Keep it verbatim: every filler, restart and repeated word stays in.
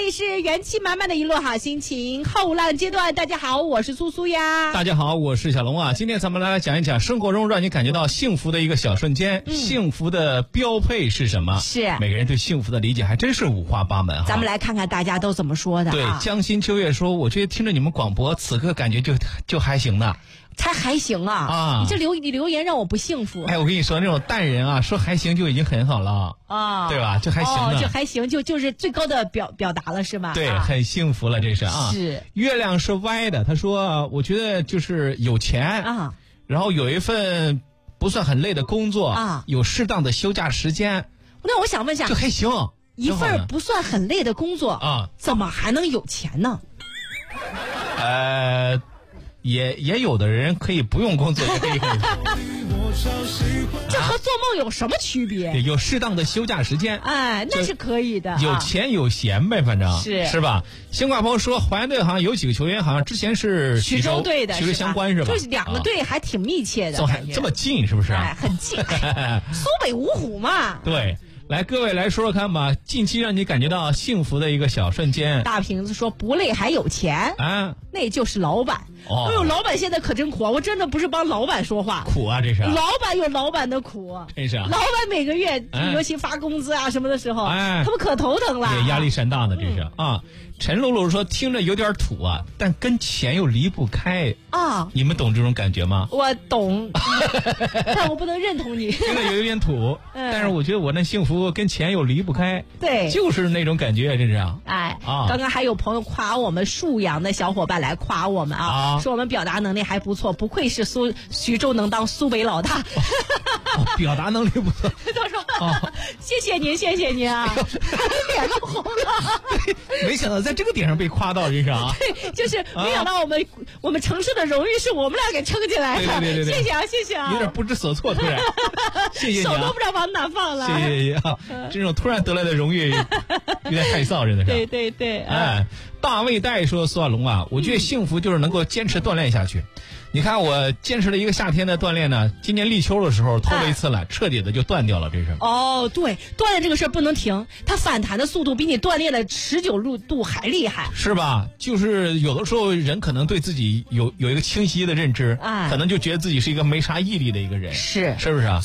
里是元气满满的一路好心情后浪阶段，大家好，我是苏苏呀。 大家好，我是小龙啊。今天咱们来讲一讲生活中让你感觉到幸福的一个小瞬间、嗯、幸福的标配是什么？ 是每个人对幸福的理解还真是五花八门。 咱们来看看大家都怎么说的、啊、 对，江心秋月说，我觉得听着你们广播此刻感觉就就还行呢。 才还行啊！啊，你这留你留言让我不幸福。 哎，我跟你说，那种淡人啊，说还行就已经很好了啊，对吧？就还行了， 哦，就还行，就就是最高的表表达了，是吧？ 对、 啊， 很幸福了，这是啊。 是。 月亮是歪的，他说，我觉得就是有钱啊，然后有一份不算很累的工作啊，有适当的休假时间。 那我想问一下， 就还行， 一份不算很累的工作啊，怎么还能有钱呢？ 呃。也也有的人可以不用工作就可以很这和做梦有什么区别？ 有适当的休假时间， 哎，那是可以的， 有钱有闲呗，反正是是吧？新挂朋说淮安队好像有几个球员好像之前是徐州队的， 徐州相关是吧？ 就是两个队还挺密切的， 感觉这么近是不是？ 哎，很近，苏北五虎嘛。 对。来，各位来说说看吧，近期让你感觉到幸福的一个小瞬间。 大瓶子说不累还有钱啊，那就是老板。哦，哎呦，老板现在可真苦啊！我真的不是帮老板说话， 苦啊，这是。 老板有老板的苦， 真是。 老板每个月，哎、尤其发工资啊什么的时候，哎，他们可头疼了， 对，压力山大的，这是、嗯、啊。陈露露说，听着有点土啊，但跟钱又离不开啊。你们懂这种感觉吗？ 我懂，但我不能认同你。 听着有点土，嗯、但是我觉得我那幸福跟钱又离不开。 对， 就是那种感觉，这是。 哎，啊，刚刚还有朋友夸我们沭阳的小伙伴来夸我们啊，啊说我们表达能力还不错，不愧是苏徐州能当苏北老大。 哦、表达能力不错。 他说、哦：“谢谢您，谢谢您啊，脸都红了。” 没想到在这个点上被夸到，真是啊！ 对，就是没想到我们、啊、我们城市的荣誉是我们俩给撑起来的。 对对对对， 谢谢啊，谢谢啊！ 有点不知所措，突然。谢谢你、啊， 手都不知道往哪放了。 谢谢你啊！这种突然得来的荣誉，有点害臊，真的是。 对对对， 哎，大卫戴说：“苏小龙啊，我觉得幸福就是能够坚持锻炼下去。”你看我坚持了一个夏天的锻炼呢，今年立秋的时候偷了一次懒、哎，彻底的就断掉了，这是。 哦，对，锻炼这个事儿不能停，它反弹的速度比你锻炼的持久度还厉害， 是吧？就是有的时候人可能对自己有有一个清晰的认知，哎，可能就觉得自己是一个没啥毅力的一个人， 是， 是不是啊？